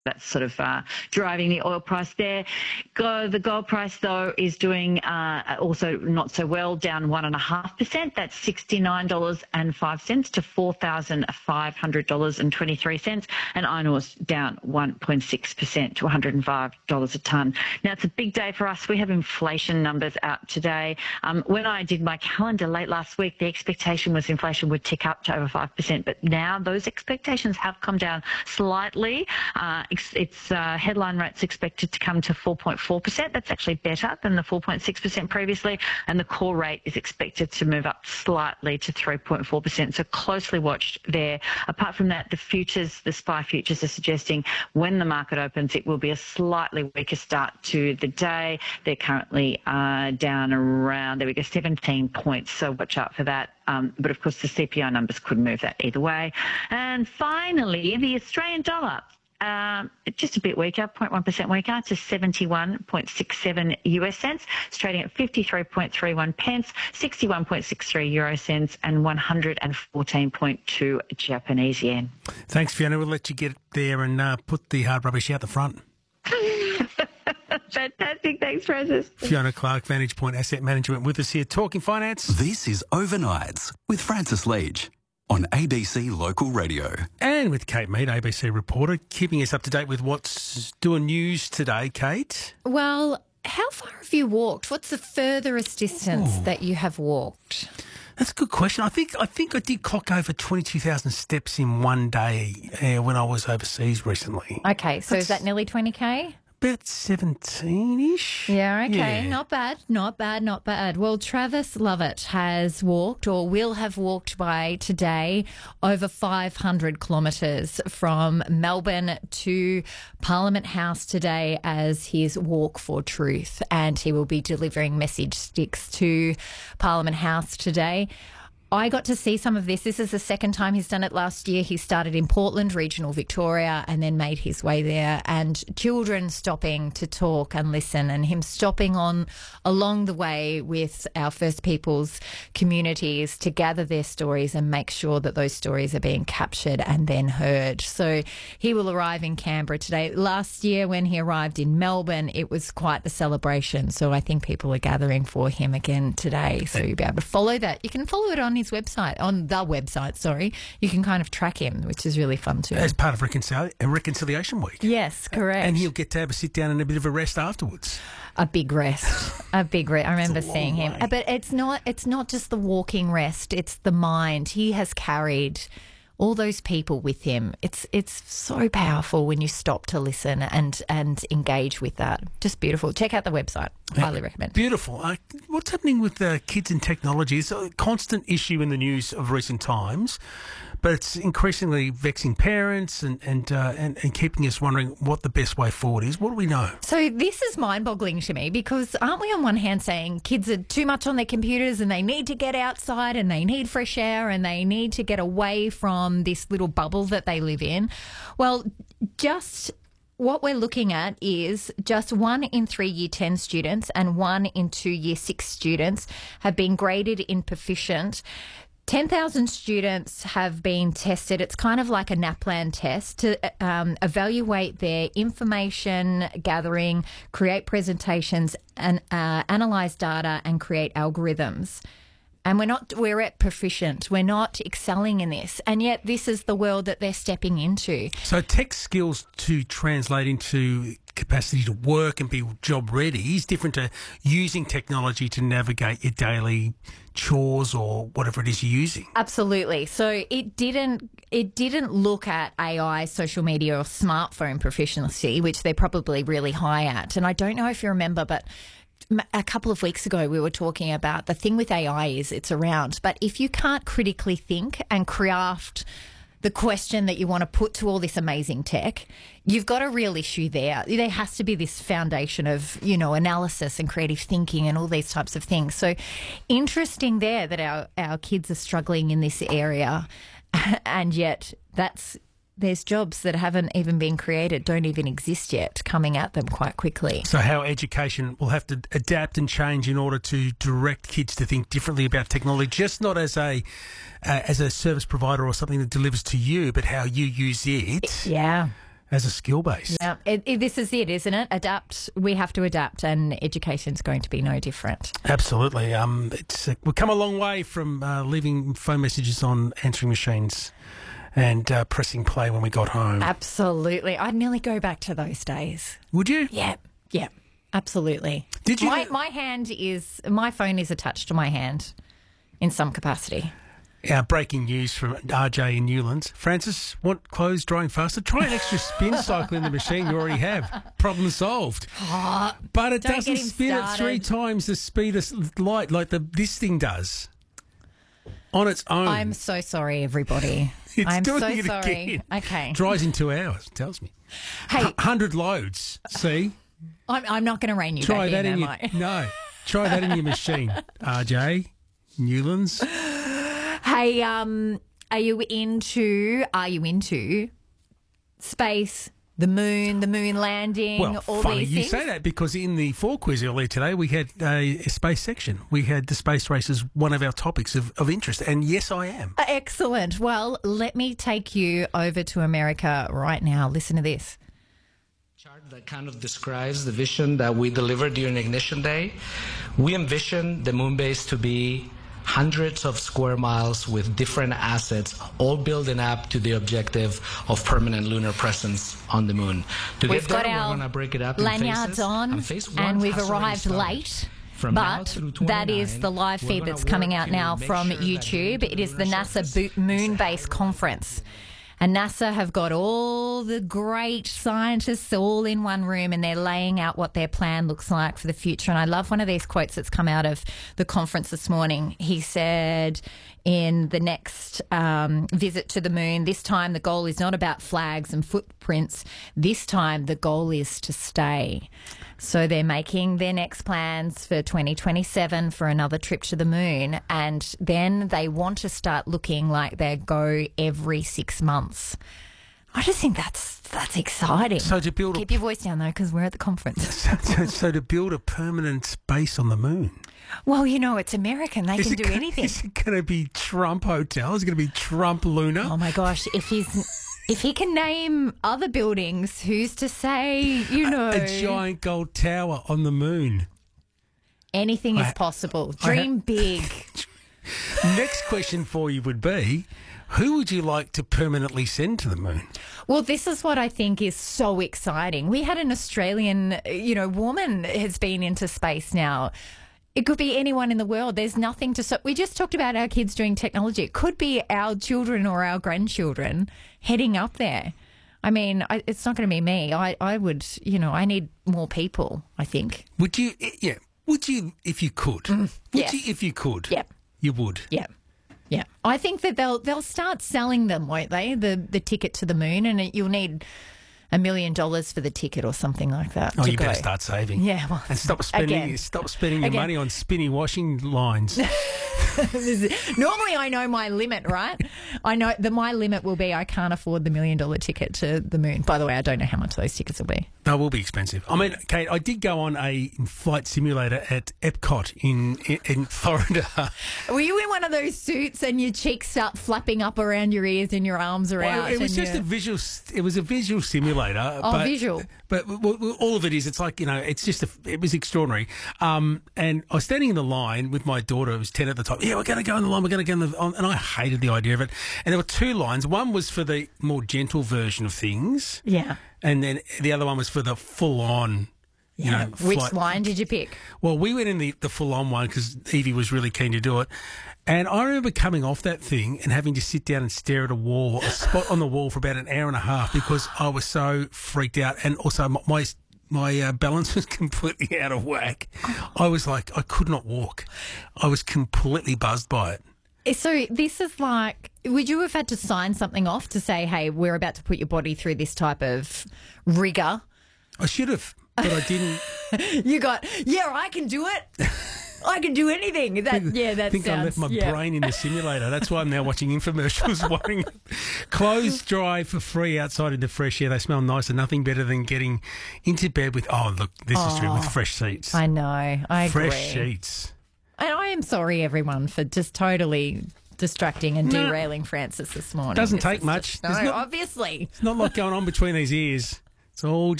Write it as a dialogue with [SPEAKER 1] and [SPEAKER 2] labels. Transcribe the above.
[SPEAKER 1] That's sort of driving the oil price there. The gold price, though, is doing also not so well, down 1.5%. That's $69.05 to $4,500.23. And iron ore's down 1.6% to $105 a tonne. Now, it's a big day for us. We have inflation numbers out today. When I did my calendar late last week, the expectation was inflation would tick up to over 5%. But now those expectations have come down slightly. Its headline rate's expected to come to 4.4%. That's actually better than the 4.6% previously. And the core rate is expected to move up slightly to 3.4%. So closely watched there. Apart from that, the SPI futures are suggesting when the market opens, it will be a slightly weaker start to the day. They're currently down around, 17 points. So watch out for that. But of course, the CPI numbers could move that either way. And finally, the Australian dollar. Just a bit weaker, 0.1% weaker to 71.67 US cents. It's trading at 53.31 pence, 61.63 euro cents, and 114.2 Japanese yen.
[SPEAKER 2] Thanks, Fiona. We'll let you get there and put the hard rubbish out the front.
[SPEAKER 1] Fantastic. Thanks, Francis.
[SPEAKER 2] Fiona Clark, Vantage Point Asset Management, with us here talking finance.
[SPEAKER 3] This is Overnights with Francis Leach on ABC Local Radio.
[SPEAKER 2] And with Kate Mead, ABC reporter, keeping us up to date with what's doing news today. Kate?
[SPEAKER 4] Well, how far have you walked? What's the furthest distance that you have walked?
[SPEAKER 2] That's a good question. I think I did clock over 22,000 steps in one day when I was overseas recently.
[SPEAKER 4] Okay, so is that nearly 20K?
[SPEAKER 2] About 17-ish.
[SPEAKER 4] Yeah, okay.
[SPEAKER 2] Yeah.
[SPEAKER 4] Not bad. Well, Travis Lovett has walked, or will have walked by today, over 500 kilometres from Melbourne to Parliament House today as his Walk for Truth. And he will be delivering message sticks to Parliament House today. I got to see some of this. This is the second time he's done it. Last year he started in Portland, regional Victoria, and then made his way there. And children stopping to talk and listen, and him stopping along the way with our First Peoples communities to gather their stories and make sure that those stories are being captured and then heard. So he will arrive in Canberra today. Last year when he arrived in Melbourne, it was quite the celebration. So I think people are gathering for him again today. So you'll be able to follow that. You can follow it on his website, on the website, sorry. You can kind of track him, which is really fun too.
[SPEAKER 2] As part of Reconciliation Week.
[SPEAKER 4] Yes, correct.
[SPEAKER 2] And he'll get to have a sit down and a bit of a rest afterwards.
[SPEAKER 4] A big rest. I remember seeing him. But it's not just the walking rest, it's the mind. He has carried all those people with him. It's so powerful when you stop to listen and engage with that. Just beautiful. Check out the website. Highly recommend.
[SPEAKER 2] Beautiful. What's happening with kids and technology? It's a constant issue in the news of recent times, but it's increasingly vexing parents and keeping us wondering what the best way forward is. What do we know?
[SPEAKER 4] So this is mind-boggling to me, because aren't we on one hand saying kids are too much on their computers and they need to get outside and they need fresh air and they need to get away from this little bubble that they live in? Well, just what we're looking at is just 1 in 3 Year 10 students and 1 in 2 Year 6 students have been graded in proficient. 10,000 students have been tested. It's kind of like a NAPLAN test to evaluate their information gathering, create presentations, and analyse data and create algorithms. And we're at proficient. We're not excelling in this. And yet this is the world that they're stepping into.
[SPEAKER 2] So tech skills to translate into capacity to work and be job ready is different to using technology to navigate your daily chores or whatever it is you're using.
[SPEAKER 4] Absolutely. So it didn't look at AI, social media or smartphone proficiency, which they're probably really high at. And I don't know if you remember, but a couple of weeks ago we were talking about the thing with AI is it's around, but if you can't critically think and craft the question that you want to put to all this amazing tech, you've got a real issue there. There has to be this foundation of, analysis and creative thinking and all these types of things. So interesting there that our kids are struggling in this area, and yet there's jobs that haven't even been created, don't even exist yet, coming at them quite quickly.
[SPEAKER 2] So how education will have to adapt and change in order to direct kids to think differently about technology, just not as a service provider or something that delivers to you, but how you use it.
[SPEAKER 4] Yeah.
[SPEAKER 2] as a skill base.
[SPEAKER 4] Yeah, this is it, isn't it? Adapt. We have to adapt, and education's going to be no different.
[SPEAKER 2] Absolutely. We've come a long way from leaving phone messages on answering machines and pressing play when we got home.
[SPEAKER 4] Absolutely. I'd nearly go back to those days.
[SPEAKER 2] Would you?
[SPEAKER 4] Yeah, absolutely.
[SPEAKER 2] Did you?
[SPEAKER 4] My phone is attached to my hand in some capacity.
[SPEAKER 2] Breaking news from RJ in Newlands. Francis, want clothes drying faster? Try an extra spin cycle in the machine you already have. Problem solved. But it doesn't spin at 3 times the speed of light like this thing does on its own.
[SPEAKER 4] I'm so sorry, everybody.
[SPEAKER 2] I'm
[SPEAKER 4] so
[SPEAKER 2] doing it
[SPEAKER 4] sorry.
[SPEAKER 2] again.
[SPEAKER 4] Okay.
[SPEAKER 2] Dries in 2 hours, tells me.
[SPEAKER 4] Hey,
[SPEAKER 2] 100 loads. See?
[SPEAKER 4] I'm not going to rein you
[SPEAKER 2] Try
[SPEAKER 4] back
[SPEAKER 2] that
[SPEAKER 4] in,
[SPEAKER 2] in
[SPEAKER 4] am
[SPEAKER 2] your
[SPEAKER 4] I?
[SPEAKER 2] No. Try that in your machine, RJ. Newlands.
[SPEAKER 4] Hey, are you into space, the moon landing,
[SPEAKER 2] Well,
[SPEAKER 4] all
[SPEAKER 2] funny
[SPEAKER 4] these
[SPEAKER 2] you
[SPEAKER 4] things?
[SPEAKER 2] say that because in the 4 quiz earlier today, we had a space section. We had the space race as one of our topics of interest. And yes, I am.
[SPEAKER 4] Excellent. Well, let me take you over to America right now. Listen to this.
[SPEAKER 5] Chart that kind of describes the vision that we delivered during Ignition Day. We envision the moon base to be hundreds of square miles with different assets, all building up to the objective of permanent lunar presence on the moon.
[SPEAKER 4] We've got
[SPEAKER 5] we're
[SPEAKER 4] our
[SPEAKER 5] going to break it up in
[SPEAKER 4] lanyards
[SPEAKER 5] phases.
[SPEAKER 4] on,
[SPEAKER 5] Phase 1
[SPEAKER 4] and we've
[SPEAKER 5] has already
[SPEAKER 4] arrived
[SPEAKER 5] started.
[SPEAKER 4] late.
[SPEAKER 5] From now
[SPEAKER 4] But
[SPEAKER 5] through
[SPEAKER 4] that is
[SPEAKER 5] 29,
[SPEAKER 4] the live
[SPEAKER 5] we're
[SPEAKER 4] feed
[SPEAKER 5] gonna
[SPEAKER 4] that's coming
[SPEAKER 5] work
[SPEAKER 4] out
[SPEAKER 5] to
[SPEAKER 4] now
[SPEAKER 5] make
[SPEAKER 4] from
[SPEAKER 5] sure that
[SPEAKER 4] YouTube.
[SPEAKER 5] the
[SPEAKER 4] It is the
[SPEAKER 5] lunar
[SPEAKER 4] NASA
[SPEAKER 5] surface
[SPEAKER 4] Moon
[SPEAKER 5] is
[SPEAKER 4] Base
[SPEAKER 5] a
[SPEAKER 4] Conference. And NASA have got all the great scientists all in one room, and they're laying out what their plan looks like for the future. And I love one of these quotes that's come out of the conference this morning. He said, in the next visit to the moon, this time the goal is not about flags and footprints. This time the goal is to stay. So they're making their next plans for 2027 for another trip to the moon. And then they want to start looking like they go every 6 months. I just think that's exciting.
[SPEAKER 2] So to build
[SPEAKER 4] Keep your voice down, though, because we're at the conference.
[SPEAKER 2] so to build a permanent base on the moon.
[SPEAKER 4] Well, you know, it's American. They can do anything.
[SPEAKER 2] Is it going to be Trump Hotel? Is it going to be Trump Luna?
[SPEAKER 4] Oh, my gosh. If he can name other buildings, who's to say, you know.
[SPEAKER 2] A giant gold tower on the moon.
[SPEAKER 4] Anything is possible. Dream big.
[SPEAKER 2] Next question for you would be, who would you like to permanently send to the moon?
[SPEAKER 4] Well, this is what I think is so exciting. We had an Australian, woman has been into space now. It could be anyone in the world. There's nothing to... We just talked about our kids doing technology. It could be our children or our grandchildren heading up there. I mean, it's not going to be me. I would, I need more people, I think.
[SPEAKER 2] Would you, would you if you could?
[SPEAKER 4] Yes.
[SPEAKER 2] Would you if you could?
[SPEAKER 4] Yep.
[SPEAKER 2] You would?
[SPEAKER 4] Yeah. Yeah. I think that they'll start selling them, won't they? The ticket to the moon, and you'll need $1 million for the ticket or something like that.
[SPEAKER 2] Oh,
[SPEAKER 4] to
[SPEAKER 2] you
[SPEAKER 4] go.
[SPEAKER 2] better start saving.
[SPEAKER 4] Yeah, well,
[SPEAKER 2] and stop spending your
[SPEAKER 4] Again.
[SPEAKER 2] money on spinny washing lines.
[SPEAKER 4] Normally, I know my limit, right? I know that my limit will be I can't afford the $1 million ticket to the moon. By the way, I don't know how much those tickets will be.
[SPEAKER 2] They will be expensive. I mean, Kate, I did go on a flight simulator at Epcot in Florida.
[SPEAKER 4] Were you in one of those suits and your cheeks start flapping up around your ears and your arms are out?
[SPEAKER 2] It was just a visual. It was a visual simulator.
[SPEAKER 4] Oh, visual.
[SPEAKER 2] But all of it is, it's like, it was extraordinary. And I was standing in the line with my daughter, who was 10 at the time. Yeah, we're going to go in the line, and I hated the idea of it. And there were 2 lines. One was for the more gentle version of things.
[SPEAKER 4] Yeah.
[SPEAKER 2] And then the other one was for the full-on,
[SPEAKER 4] Which
[SPEAKER 2] flight.
[SPEAKER 4] line did you pick?
[SPEAKER 2] Well, we went in the full-on one because Evie was really keen to do it. And I remember coming off that thing and having to sit down and stare at a spot on the wall for about an hour and a half because I was so freaked out. And also my balance was completely out of whack. I was like, I could not walk. I was completely buzzed by it.
[SPEAKER 4] So this is like, would you have had to sign something off to say, hey, we're about to put your body through this type of rigour?
[SPEAKER 2] I should have, but I didn't.
[SPEAKER 4] You got, I can do it. I can do anything.
[SPEAKER 2] I think I left my brain in the simulator. That's why I'm now watching infomercials worrying. Clothes dry for free outside in the fresh air. They smell nice and nothing better than getting into bed with, is true, with fresh sheets.
[SPEAKER 4] I know. I agree.
[SPEAKER 2] Fresh sheets.
[SPEAKER 4] And I am sorry, everyone, for just totally distracting and derailing Francis this morning.
[SPEAKER 2] Doesn't take much.
[SPEAKER 4] No, obviously.
[SPEAKER 2] There's not a lot going on between these ears. It's all just